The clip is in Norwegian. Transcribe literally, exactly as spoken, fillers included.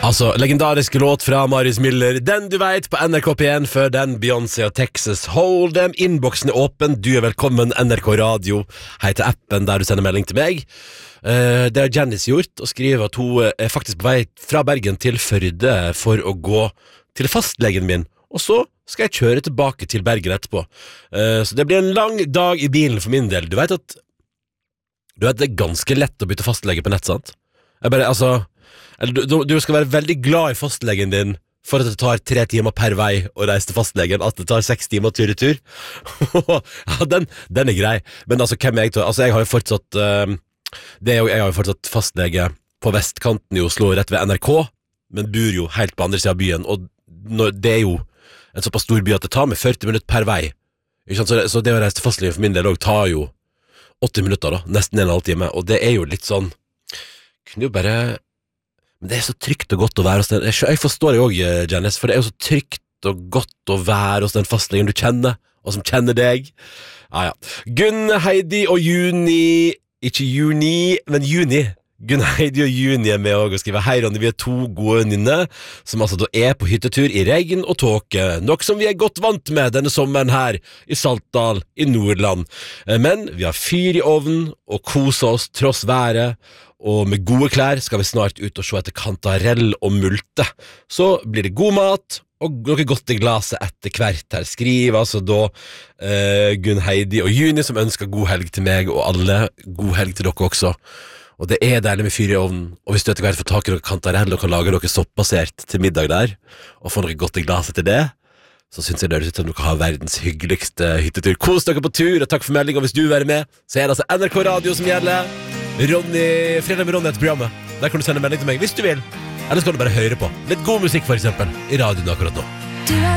Altså, legendarisk låt fra Marius Müller, den du vet på N R K P en før den Beyoncé og Texas Hold'em. Innboksen er åpen, du er velkommen. N R K Radio heter appen der du sender melding til meg. uh, Det har Janice gjort, og skriver at hun er faktisk på vei fra Bergen til Førde for å gå til fastlegen min, og så skal jeg kjøre tilbake til Bergen etterpå. uh, Så det blir en lang dag i bilen for min del. Du vet at Du vet det er ganske lett å bytte fastlege på nett, sant? Jeg bare, altså Eller du, du skal være veldig glad i fastlegen din for at det tar tre timer per vei å reise til fastlegen, at det tar seks timer tur-retur. Ja, den, den er grei. Men altså, hvem er jeg til? Altså, jeg har jo fortsatt uh, det er jo, jeg har jo fortsatt fastlege på vestkanten i Oslo, rett ved N R K, men bor jo helt på andre siden av byen, og når, det er jo en såpass stor by at det tar meg førti minutter per vei. Ikke sant? Så, det, så det å reise til fastlegen for min del også tar jo åtti minutter da, nesten en og en halv time, og det er jo litt sånn, kunne jo bare... Men det er så trygt og godt å være hos den. Jeg, jeg forstår det også, Janice, for det er jo så trygt og godt å være hos den fastlegen du kjenner, og som kjenner deg. Ah, ja. Gunn, Heidi og Juni, ikke Juni, men Juni. Gunn, Heidi og Juni er med og skriver: Hei Ronny, vi er to gode venninner som altså da er på hyttetur i regn og tåke, nok som vi er godt vant med denne sommeren her i Saltdal i Nordland. Men vi har fyr i ovnen og koser oss tross været, og med gode klær skal vi snart ut og se etter kantarell og multe. Så blir det god mat og noe godt i glaset etter hvert. Her skriver altså da uh, Gunn, Heidi og Juni, som ønsker god helg til meg og alle. God helg til dere også. Og det er deilig med fyr i ovnen, og hvis du etter hvert får tak i noe kantarell og kan lage noe soppbasert til middag der, og få noe godt i glaset til det, så synes jeg det høres ut som dere har verdens hyggeligste hyttetur. Kos dere på tur, og takk for melding, og hvis du vil være med, så er det altså N R K Radio som gjelder. Ronny, Fredag med Ronny heter programmet. Der kan du sende melding til meg hvis du vil. Eller så kan du bare høre på litt god musikk for eksempel i radioen akkurat nå.